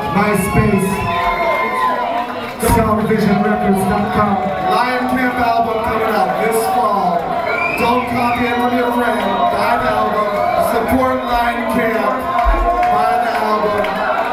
MySpace, SoundVisionRecords.com. Lion Camp album coming out this fall. Don't copy it from your friend. Buy the album. Support Lion Camp. Buy the album.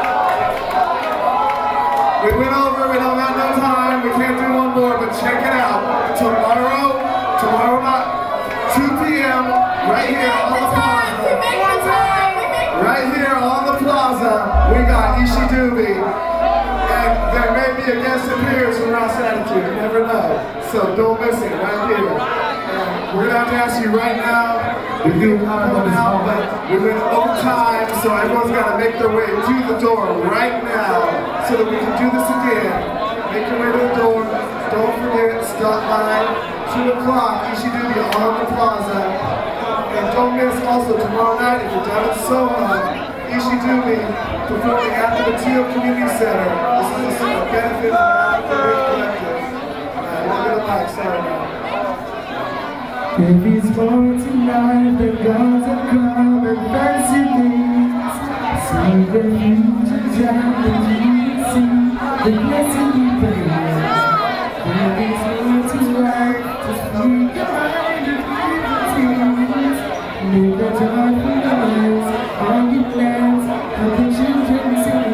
We went over, we don't have no time. We can't do one more, but check it out. Tomorrow night, 2 p.m. right here on the plaza. Right here on the plaza, we got Ishi Dubie. And there may be a guest appearance from Ross Attitude, you never know. So don't miss it right here. And we're gonna have to ask you right now. We do come out, but we went over time, so everyone's gotta make their way to the door right now so that we can do this again. Make your way to the door. Don't forget, stop by 2 o'clock, Ishi Dubie on the plaza. And don't miss also tomorrow night, if you're down at Soho, Ishi Dubie performing at the Mateo Community Center. This is a benefit for the Great Collective. Look at the mic, sorry now. If it's for tonight, the gods have come and fancy things. See the future and the see the blessing we praise. If it's for tonight, just free your mind and leave the tears. Make the joyful noise, all your plans, and the children sing.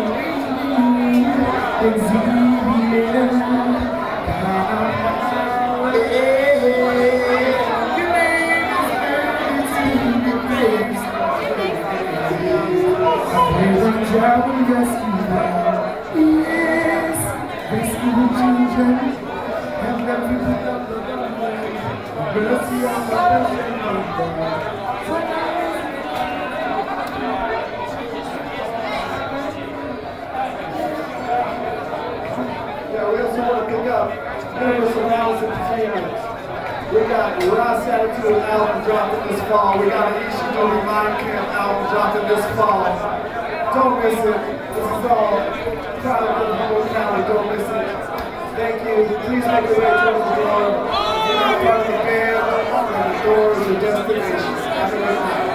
Yes, rescue the children and let people know the mercy on the Yeah, we also want to pick up Universal House Entertainment. We got Ross Attitude album dropping this fall. We got an Ishi Dubie Lion Camp album dropping this fall. Don't miss it. This is all proud of the whole county. Don't miss it. Thank you. Please make your way towards the door. You're not part of the band, and the door is your destination. Have a good night.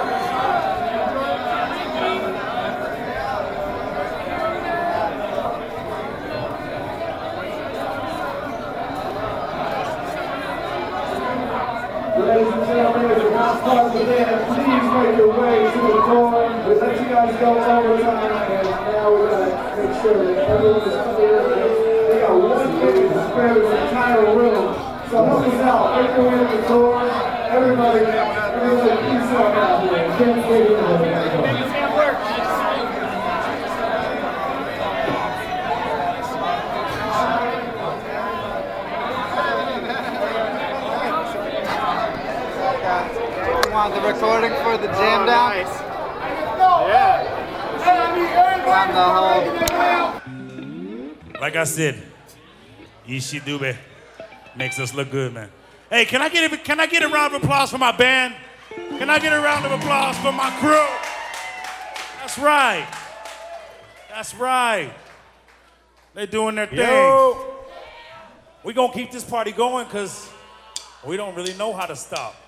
Ladies and gentlemen, if you're not part of the band, please make your way to the door. We let you guys go overtime, and now we gotta make sure that everyone is clear. We got 1 minute to spare this entire room. So help us out. Make your way to the door. Everybody, peace out out here. Can't stay here. Want the recording for the jam down? Nice. Yeah. Like I said, Ishi Dubie makes us look good, man. Hey, can I get a round of applause for my band? Can I get a round of applause for my crew? That's right. That's right. They're doing their thing. Yo. We're gonna keep this party going because we don't really know how to stop.